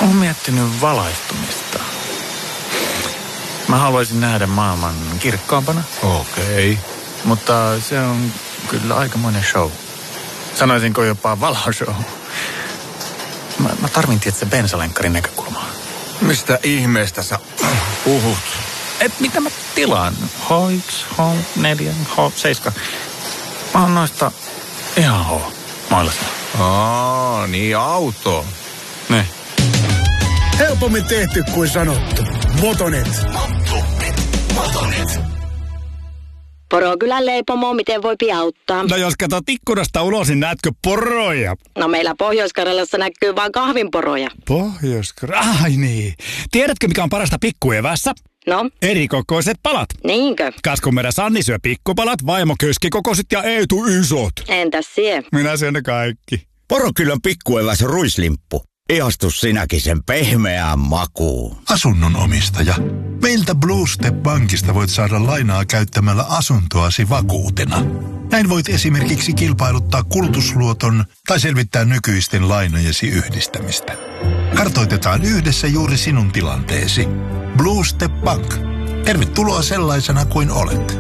Olen miettinyt valaistumista. Mä haluaisin nähdä maailman kirkkaampana. Okei. Mutta se on kyllä aikamoinen show. Sanoisinko jopa valoshow. Mä tarvin tietysti bensalenkkarin näkökulmaa. Mistä ihmeestä sä puhut? Mitä mä tilaan? H1, H4, H7. Mä oon noista ihan H-mailasta. Niin auto. Ne. Helpommin tehty kuin sanottu. Motonet. Porokylän leipomo, miten voi auttaa? No jos katsot ikkunasta ulos, niin näetkö poroja? No meillä Pohjois-Karjalassa näkyy vaan kahvinporoja. Ai niin. Tiedätkö, mikä on parasta pikkuevässä? No? Erikokoiset palat. Niinkö? Kaskunmerä Sanni syö pikkupalat, vaimo keskikokoiset ja Eetu isot. Entäs sie? Minä syön ne kaikki. Porokylän pikkueväs ruislimppu. Ihastu sinäkin sen pehmeään makuun. Asunnon omistaja. Meiltä Blue Step Bankista voit saada lainaa käyttämällä asuntoasi vakuutena. Näin voit esimerkiksi kilpailuttaa kulutusluoton tai selvittää nykyisten lainojesi yhdistämistä. Kartoitetaan yhdessä juuri sinun tilanteesi. Blue Step Bank. Tervetuloa sellaisena kuin olet.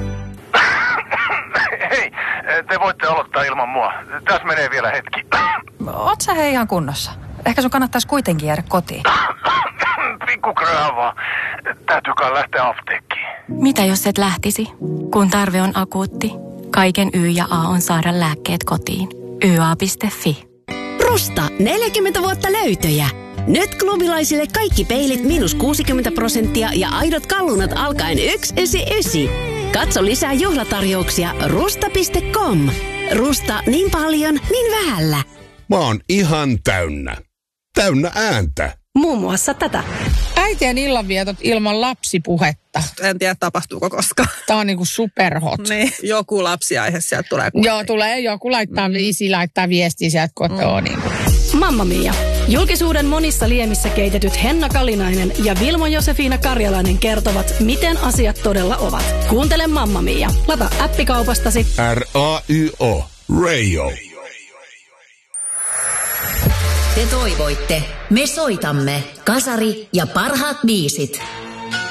Hei, te voitte aloittaa ilman mua. Tässä menee vielä hetki. Oot sä hei ihan kunnossa? Ehkä sun kannattaisi kuitenkin jäädä kotiin. Pikku kröhä vaan. Täytyykään lähteä apteekkiin. Mitä jos et lähtisi? Kun tarve on akuutti, kaiken Y ja A on saada lääkkeet kotiin. YA.fi. Rusta 40 vuotta löytöjä. Nyt klubilaisille kaikki peilit -60% ja aidot kallunat alkaen 199. Katso lisää juhlatarjouksia rusta.com. Rusta niin paljon, niin vähällä. Mä oon ihan täynnä. Täynnä ääntä. Muun muassa tätä. Äitien illanvietot ilman lapsipuhetta. En tiedä, tapahtuuko koskaan. Tää on niinku superhot. Niin, joku lapsiaihe sieltä tulee. Joo, tulee joku laittaa, isi laittaa viestiä sieltä kotoa. Niinku. Mamma Mia. Julkisuuden monissa liemissä keitetyt Henna Kalinainen ja Vilmo Josefina Karjalainen kertovat, miten asiat todella ovat. Kuuntele Mamma Mia. Lata appikaupastasi. RAYO. Radio. Te toivoitte. Me soitamme. Kasari ja parhaat biisit.